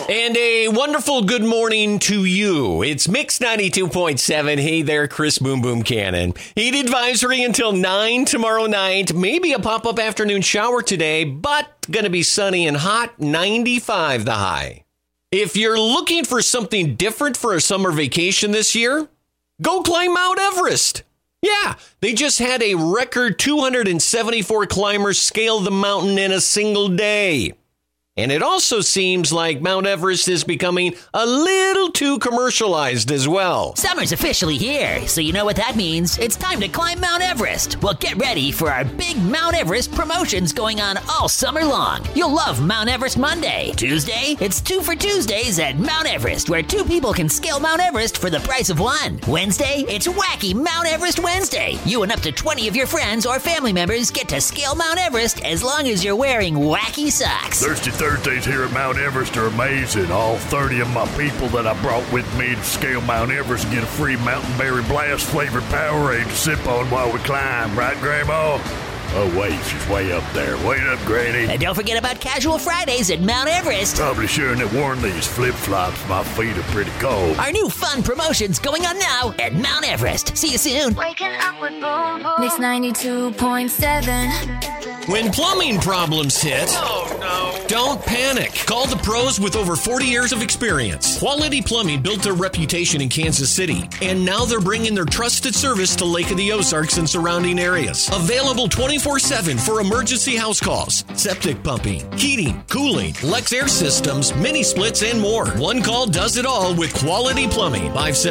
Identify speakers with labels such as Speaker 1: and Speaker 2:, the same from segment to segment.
Speaker 1: And a wonderful good morning to you. It's Mix 92.7. Hey there, Chris Boom Boom Cannon. Heat advisory until 9 tomorrow night. Maybe a pop-up afternoon shower today, but gonna be sunny and hot, 95 the high. If you're looking for something different for a summer vacation this year, go climb Mount Everest. Yeah, they just had a record 274 climbers scale the mountain in a single day. And it also seems like Mount Everest is becoming a little too commercialized as well.
Speaker 2: Summer's officially here, so you know what that means. It's time to climb Mount Everest. Well, get ready for our big Mount Everest promotions going on all summer long. You'll love Mount Everest Monday. Tuesday, it's 2 for Tuesdays at Mount Everest, where 2 people can scale Mount Everest for the price of 1. Wednesday, it's Wacky Mount Everest Wednesday. You and up to 20 of your friends or family members get to scale Mount Everest as long as you're wearing wacky socks.
Speaker 3: Thirsty Thursdays here at Mount Everest are amazing. All 30 of my people that I brought with me to scale Mount Everest get a free Mountain Berry Blast flavored Powerade to sip on while we climb. Right, Grandma? Oh, wait, she's way up there. Wait up, Granny.
Speaker 2: And don't forget about Casual Fridays at Mount Everest.
Speaker 3: Probably shouldn't have worn these flip-flops. My feet are pretty cold.
Speaker 2: Our new fun promotions going on now at Mount Everest. See you soon.
Speaker 4: Waking up with Boom Boom. Mix 92.7.
Speaker 1: When plumbing problems hit, don't panic. Call the pros with over 40 years of experience. Quality Plumbing built their reputation in Kansas City, and now they're bringing their trusted service to Lake of the Ozarks and surrounding areas. Available 24/7 for emergency house calls, septic pumping, heating, cooling, Lex Air Systems, mini splits, and more. One call does it all with Quality Plumbing.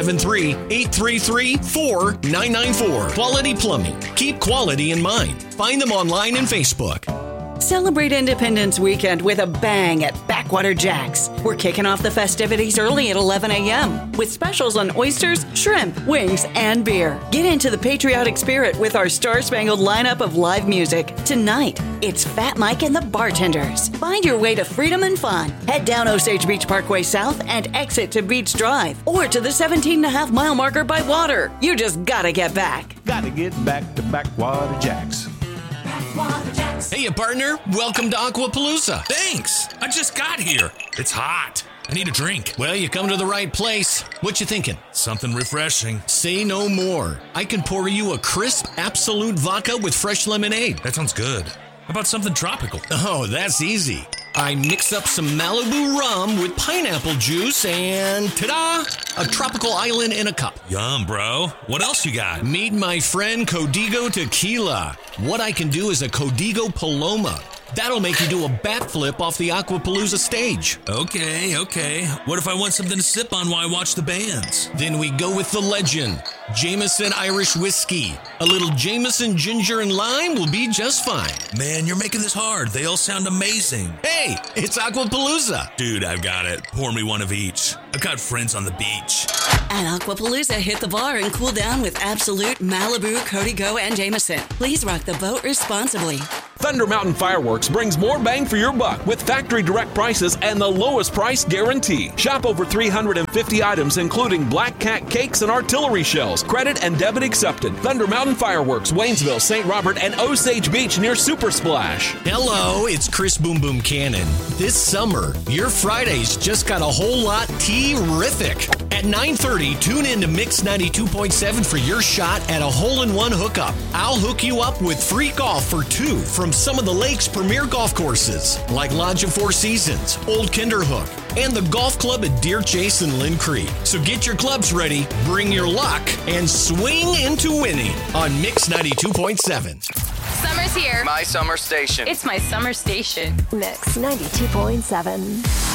Speaker 1: 573-833-4994. Quality Plumbing. Keep quality in mind. Find them online and Facebook.
Speaker 5: Celebrate Independence Weekend with a bang at Backwater Jack's. We're kicking off the festivities early at 11 a.m. with specials on oysters, shrimp, wings, and beer. Get into the patriotic spirit with our star-spangled lineup of live music. Tonight, it's Fat Mike and the Bartenders. Find your way to freedom and fun. Head down Osage Beach Parkway South and exit to Beach Drive or to the 17.5-mile marker by water. You just gotta get back.
Speaker 6: Gotta get back to Backwater Jack's.
Speaker 1: Hey, partner. Welcome to Aquapalooza.
Speaker 7: Thanks. I just got here. It's hot. I need a drink.
Speaker 1: Well, you come to the right place. What you thinking?
Speaker 7: Something refreshing.
Speaker 1: Say no more. I can pour you a crisp, absolute vodka with fresh lemonade.
Speaker 7: That sounds good. How about something tropical?
Speaker 1: Oh, that's easy. I mix up some Malibu rum with pineapple juice and ta-da! A tropical island in a cup.
Speaker 7: Yum, bro. What else you got?
Speaker 1: Meet my friend Codigo Tequila. What I can do is a Codigo Paloma. That'll make you do a backflip off the Aquapalooza stage.
Speaker 7: Okay. What if I want something to sip on while I watch the bands?
Speaker 1: Then we go with the legend, Jameson Irish Whiskey. A little Jameson ginger and lime will be just fine.
Speaker 7: Man, you're making this hard. They all sound amazing.
Speaker 1: Hey, it's Aquapalooza.
Speaker 7: Dude, I've got it. Pour me one of each. I've got friends on the beach.
Speaker 5: At Aquapalooza, hit the bar and cool down with Absolute, Malibu, Codigo, and Jameson. Please rock the boat responsibly.
Speaker 8: Thunder Mountain Fireworks brings more bang for your buck with factory direct prices and the lowest price guarantee. Shop over 350 items, including Black Cat cakes and artillery shells. Credit and debit accepted. Thunder Mountain Fireworks, Waynesville, St. Robert, and Osage Beach near Super Splash.
Speaker 1: Hello, it's Chris Boom Boom Cannon. This summer, your Fridays just got a whole lot terrific. At 9:30, tune in to Mix 92.7 for your shot at a hole-in-one hookup. I'll hook you up with free golf for 2 from some of the lake's premier golf courses, like Lodge of Four Seasons, Old Kinderhook, and the golf club at Deer Chase and Lynn Creek. So get your clubs ready, bring your luck, and swing into winning on Mix 92.7.
Speaker 9: Summer's here.
Speaker 10: My summer station.
Speaker 9: It's my summer station.
Speaker 11: Mix 92.7.